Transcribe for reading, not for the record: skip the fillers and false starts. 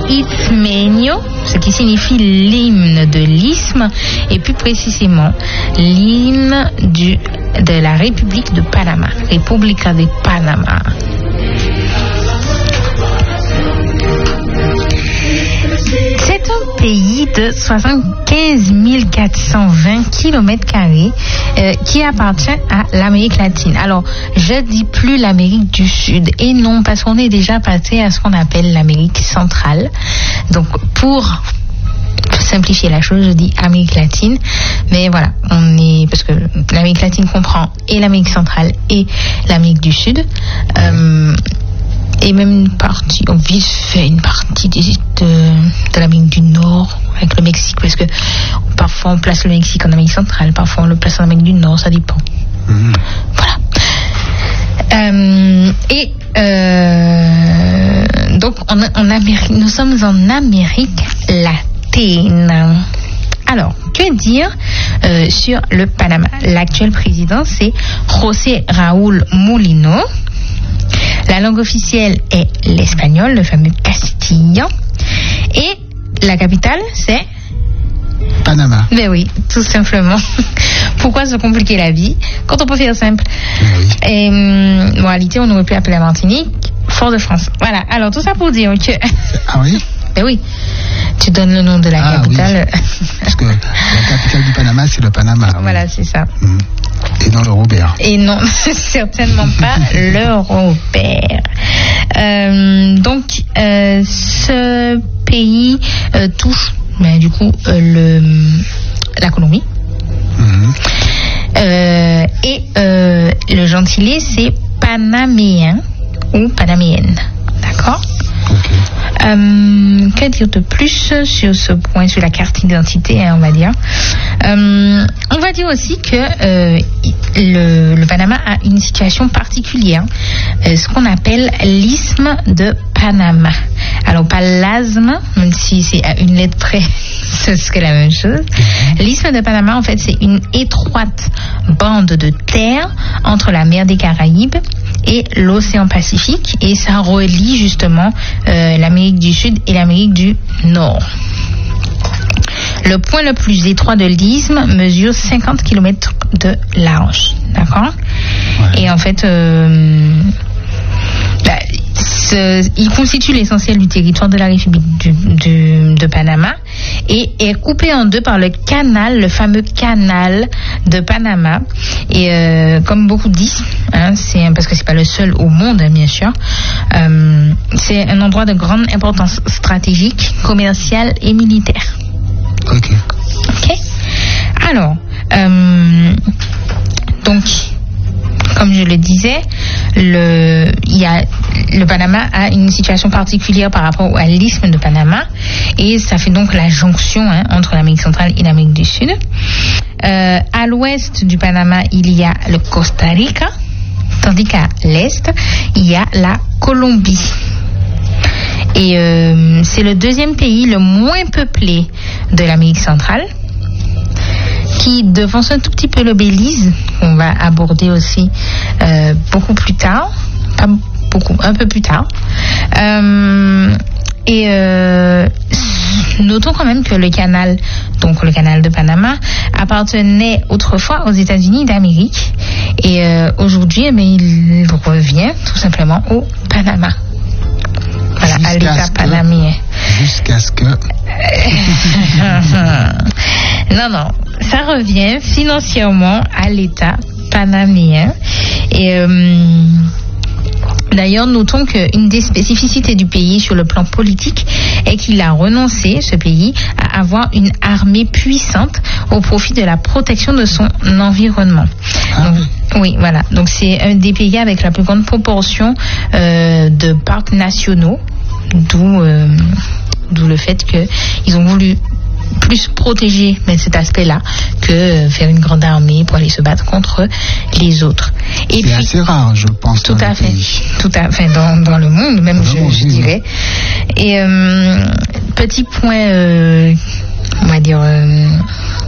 Istmeño, ce qui signifie l'hymne de l'isthme, et plus précisément l'hymne de la République de Panama, República de Panama. C'est un pays de 75 420 km² qui appartient à l'Amérique latine. Alors, je dis plus l'Amérique du Sud, et non, parce qu'on est déjà passé à ce qu'on appelle l'Amérique centrale. Donc, pour simplifier la chose, je dis Amérique latine, mais voilà, parce que l'Amérique latine comprend et l'Amérique centrale et l'Amérique du Sud. Et même une partie, on vise fait une partie de l'Amérique du Nord avec le Mexique, parce que parfois on place le Mexique en Amérique centrale, parfois on le place en Amérique du Nord, ça dépend. Voilà. Donc nous sommes en Amérique latine. Alors, que dire sur le Panama? L'actuel président, c'est José Raúl Mulino. La langue officielle est l'espagnol, le fameux castillan. Et la capitale, c'est Panama. Ben oui, tout simplement. Pourquoi se compliquer la vie quand on peut faire simple? Oui. Et en réalité, on aurait pu appeler la Martinique Fort-de-France. Voilà, alors tout ça pour dire que... Ah oui? Ben oui, tu donnes le nom de la capitale. Oui. Parce que la capitale du Panama, c'est le Panama. Voilà, c'est ça. Et non le Robert. Et non, certainement pas le Robert. Donc, ce pays touche, du coup, la Colombie. Et le gentilé, c'est panaméen ou panaméenne. D'accord? Que dire de plus sur ce point, sur la carte d'identité, on va dire. On va dire aussi que le Panama a une situation particulière, ce qu'on appelle l'isthme de Panama. Alors, pas l'asthme, même si c'est à une lettre près, ce serait la même chose. L'isthme de Panama, en fait, c'est une étroite bande de terre entre la mer des Caraïbes et l'océan Pacifique, et ça relie justement l'Amérique du Sud et l'Amérique du Nord. Le point le plus étroit de l'isthme mesure 50 km de large, d'accord? Ouais. Et en fait, il constitue l'essentiel du territoire de la République de Panama et est coupé en deux par le fameux canal de Panama. Et comme beaucoup disent, parce que c'est pas le seul au monde, bien sûr, c'est un endroit de grande importance stratégique, commerciale et militaire. Ok. Alors, donc, comme je le disais, le Panama a une situation particulière par rapport à l'isthme de Panama, et ça fait donc la jonction entre l'Amérique centrale et l'Amérique du Sud. À l'ouest du Panama, il y a le Costa Rica, tandis qu'à l'est, il y a la Colombie. Et c'est le deuxième pays le moins peuplé de l'Amérique centrale, qui devance un tout petit peu le Belize, qu'on va aborder aussi beaucoup plus tard, pas beaucoup, un peu plus tard. Notons quand même que le canal de Panama, appartenait autrefois aux États-Unis d'Amérique, et aujourd'hui, il revient tout simplement au Panama. Voilà, à l'État panaméen. Jusqu'à ce que... Non, ça revient financièrement à l'État panaméen. Et d'ailleurs, notons qu'une des spécificités du pays sur le plan politique est qu'il a renoncé, ce pays, à avoir une armée puissante au profit de la protection de son environnement. Donc, oui, voilà. Donc, c'est un des pays avec la plus grande proportion de parcs nationaux, d'où le fait qu'ils ont voulu plus protéger cet aspect-là que faire une grande armée pour aller se battre contre les autres. Et c'est assez rare, je pense. Tout à fait, dans le monde, même, je dirais. Et petit point, on va dire,